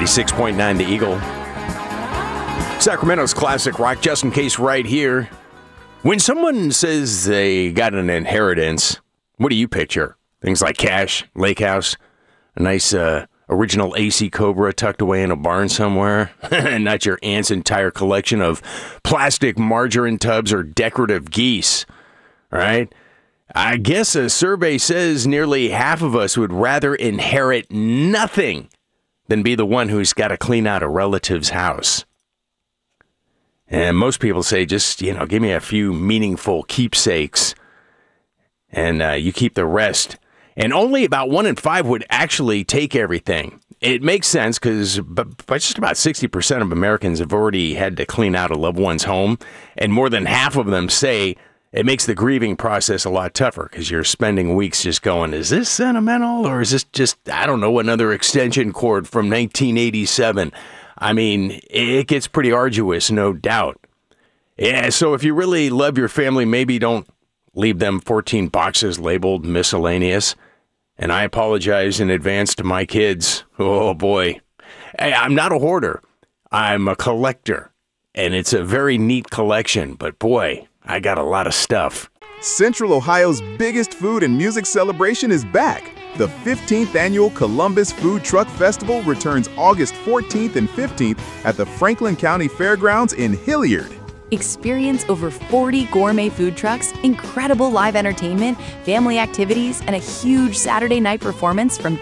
96.9 The Eagle. Sacramento's classic rock, just in case right here. When someone says they got an inheritance, what do you picture? Things like cash, lake house, a nice original AC Cobra tucked away in a barn somewhere, not your aunt's entire collection of plastic margarine tubs or decorative geese, right? I guess a survey says nearly half of us would rather inherit nothing than be the one who's got to clean out a relative's house. And most people say, just, give me a few meaningful keepsakes and you keep the rest. And only about 1 in 5 would actually take everything. It makes sense because just about 60% of Americans have already had to clean out a loved one's home. And more than half of them say it makes the grieving process a lot tougher because you're spending weeks just going, is this sentimental or is this just, another extension cord from 1987? I mean, it gets pretty arduous, no doubt. Yeah, so if you really love your family, maybe don't leave them 14 boxes labeled miscellaneous. And I apologize in advance to my kids. Oh, boy. Hey, I'm not a hoarder. I'm a collector. And it's a very neat collection. But, boy, I got a lot of stuff. Central Ohio's biggest food and music celebration is back. The 15th Annual Columbus Food Truck Festival returns August 14th and 15th at the Franklin County Fairgrounds in Hilliard. Experience over 40 gourmet food trucks, incredible live entertainment, family activities, and a huge Saturday night performance from